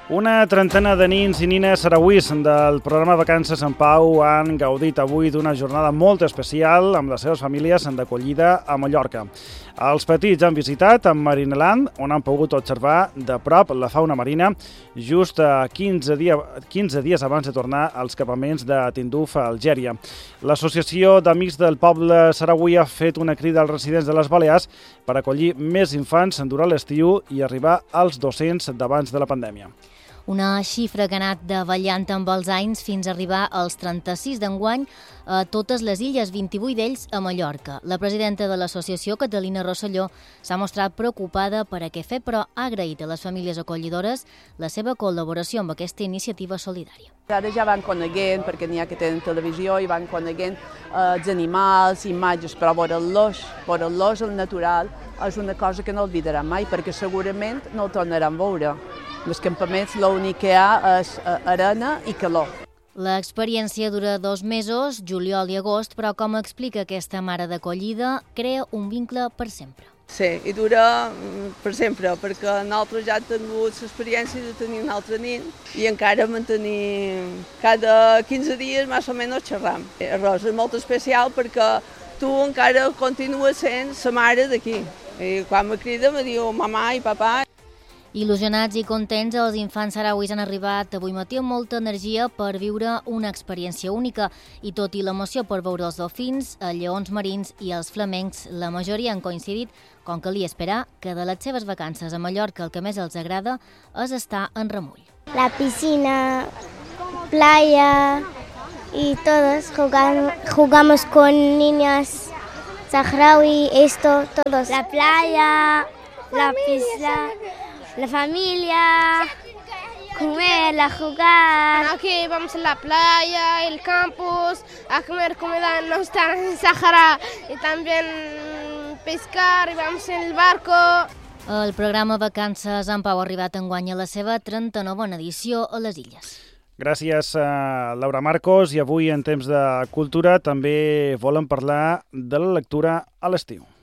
Una trentena de nins i nines sarauís del programa Vacances en Pau han gaudit avui d'una jornada molt especial amb les seves famílies d'acollida a Mallorca. Els petits han visitat en Marineland, on han pogut observar de prop la fauna marina, just 15 dies abans de tornar als campaments de Tinduf, a Algèria. L'Associació d'Amics del Poble Sarauí ha fet una crida als residents de les Balears per acollir més infants durant l'estiu i arribar als 200 d'abans de la pandèmia. Una xifra que ha anat davallant amb els anys fins a arribar als 36 d'enguany a totes les illes, 28 d'ells a Mallorca. La presidenta de l'associació, Catalina Rosselló, s'ha mostrat preocupada per què fer, però ha agraït a les famílies acollidores la seva col·laboració amb aquesta iniciativa solidària. Ara ja van coneguent, perquè n'hi ha que tenen televisió, i van coneguent els animals, imatges, però veure-los al natural és una cosa que no oblidaran mai, perquè segurament no el tornaran a veure. Els campaments l'únic que hi ha és arena i calor. L'experiència dura 2 mesos, juliol i agost, però com explica aquesta mare d'acollida, crea un vincle per sempre. Sí, i dura per sempre, perquè nosaltres ja hem tingut l'experiència de tenir un altre nin i encara mantenim cada 15 dies més o menys xerram. Res és molt especial perquè tu encara continues sent la mare d'aquí. I quan me crida me diu mamà i papà. Il·lusionats i contents, els infants sarauís han arribat avui matí amb molta energia per viure una experiència única i tot i l'emoció per veure els dofins, els lleons marins i els flamencs, la majoria han coincidit, com calia esperar, que de les seves vacances a Mallorca el que més els agrada és estar en remull. La piscina, playa y todos jugamos con niñas saharaui, todos. La playa, la piscina, la familia, comer, a jugar. Aquí vamos a la playa, el campus, a comer comida no está en Sahara y también pescar y vamos en el barco. El programa Vacances en Pau ha arribat enguany a la seva 39a edició a les Illes. Gràcies a Laura Marcos, i avui en temps de cultura també volen parlar de la lectura a l'estiu.